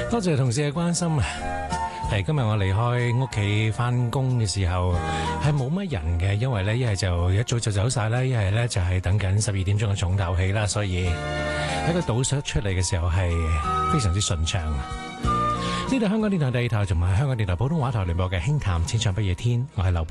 多謝同事嘅關心啊！係今日我離開屋企翻工嘅時候係冇乜人嘅，因為呢一係就一早就走晒啦，一係呢就係等緊12點鐘嘅重頭戲啦，所以喺個倒數出嚟嘅時候係非常之順暢。呢度香港電台第二台同埋香港電台普通話台聯播嘅輕談淺唱不夜天，我係劉